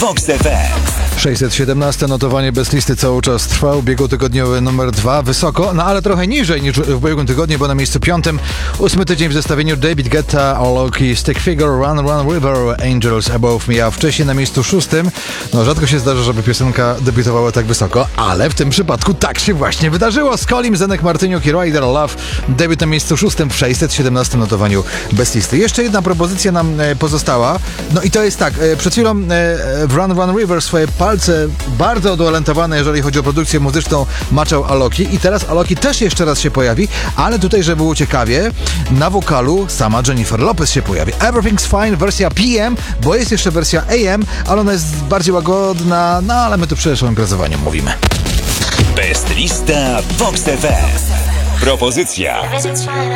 Vox FM. 617 notowanie bez listy cały czas trwa. Ubiegłotygodniowy numer 2 wysoko, no ale trochę niżej niż w ubiegłym tygodniu, bo na miejscu 5. 8 tydzień w zestawieniu David Guetta, Alok, Stick Figure, Run Run River, Angels Above Me, a wcześniej na miejscu 6. No rzadko się zdarza, żeby piosenka debiutowała tak wysoko, ale w tym przypadku tak się właśnie wydarzyło. Skolim, Zenek Martyniuk i Rider Love. Debiut na miejscu 6 w 617 notowaniu bez listy. Jeszcze jedna propozycja nam pozostała. No i to jest tak, przed chwilą w Run Run River swoje palce bardzo utalentowane, jeżeli chodzi o produkcję muzyczną, maczał Aloki i teraz Aloki też jeszcze raz się pojawi, ale tutaj, żeby było ciekawie, na wokalu sama Jennifer Lopez się pojawi. Everything's Fine, wersja PM, bo jest jeszcze wersja AM, ale ona jest bardziej łagodna, no ale my tu przy imprezowaniu mówimy. Best lista Vox FM. Propozycja.